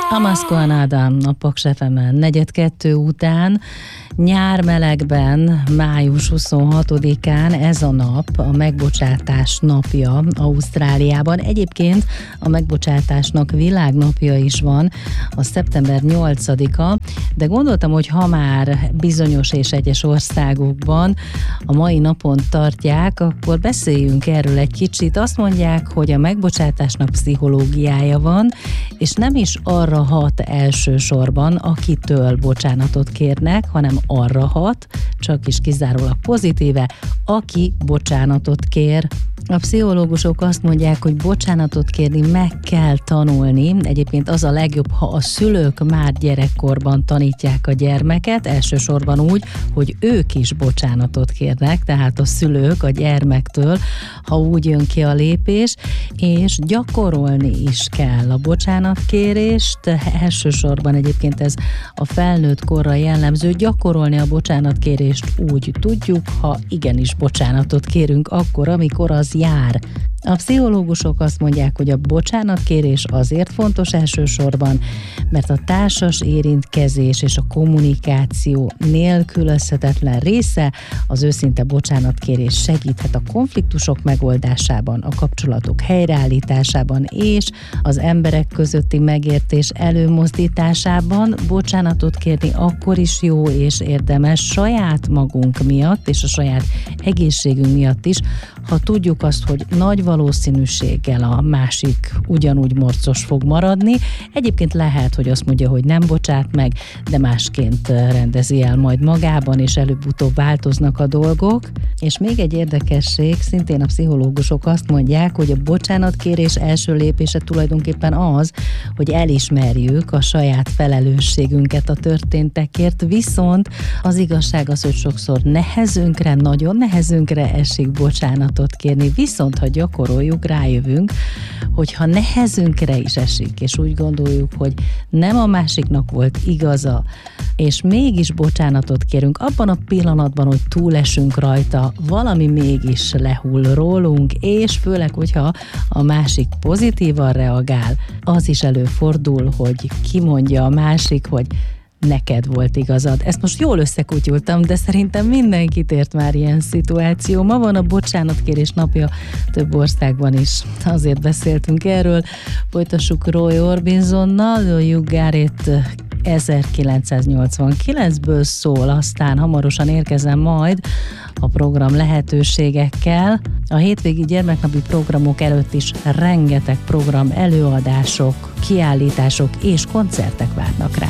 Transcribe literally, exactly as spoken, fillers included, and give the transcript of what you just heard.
Amaszkoan Ádám a Paks ef emen negyed kettő után, nyármelegben, május huszonhatodikán ez a nap a megbocsátás napja Ausztráliában. Egyébként a megbocsátásnak világnapja is van, a szeptember nyolcadika, de gondoltam, hogy ha már bizonyos és egyes országokban a mai napon tartják, akkor beszéljünk erről egy kicsit. Azt mondják, hogy a megbocsátásnak pszichológiája van, és nem is arra hat elsősorban, akitől bocsánatot kérnek, hanem arra hat, csak is kizárólag pozitíve, aki bocsánatot kér. A pszichológusok azt mondják, hogy bocsánatot kérni meg kell tanulni. Egyébként az a legjobb, ha a szülők már gyerekkorban tanítják a gyermeket, elsősorban úgy, hogy ők is bocsánatot kérnek, tehát a szülők a gyermektől, ha úgy jön ki a lépés, és gyakorolni is kell a bocsánatkérést. Elsősorban egyébként ez a felnőtt korra jellemző, gyakorolni a bocsánatkérést úgy tudjuk, ha igenis bocsánatot kérünk akkor, amikor az jár. A pszichológusok azt mondják, hogy a bocsánatkérés azért fontos elsősorban, mert a társas érintkezés és a kommunikáció nélkülözhetetlen része. Az őszinte bocsánatkérés segíthet a konfliktusok megoldásában, a kapcsolatok helyreállításában és az emberek közötti megértés előmozdításában. Bocsánatot kérni akkor is jó és érdemes saját magunk miatt és a saját egészségünk miatt is, ha tudjuk azt, hogy nagy valószínűséggel a másik ugyanúgy morcos fog maradni. Egyébként lehet, hogy azt mondja, hogy nem bocsát meg, de másként rendezi el majd magában, és előbb-utóbb változnak a dolgok. És még egy érdekesség, szintén a pszichológusok azt mondják, hogy a bocsánatkérés első lépése tulajdonképpen az, hogy elismerjük a saját felelősségünket a történtekért, viszont az igazság az, hogy sokszor nehezünkre, nagyon nehezünkre esik bocsánatot kérni, viszont ha gyakoroljuk, rájövünk, hogy ha nehezünkre is esik, és úgy gondoljuk, hogy nem a másiknak volt igaza, és mégis bocsánatot kérünk, abban a pillanatban, hogy túlesünk rajta, valami mégis lehull rólunk, és főleg, hogyha a másik pozitívan reagál, az is előfordul, hogy kimondja a másik, hogy neked volt igazad. Ezt most jól összekutyultam, de szerintem mindenkit ért már ilyen szituáció. Ma van a bocsánatkérés napja több országban is. Azért beszéltünk erről. Folytassuk Roy Orbisonnal, You Got It ezerkilencszáznyolcvankilencből szól, aztán hamarosan érkezem majd a program lehetőségekkel. A hétvégi gyermeknapi programok előtt is rengeteg program, előadások, kiállítások és koncertek várnak rá.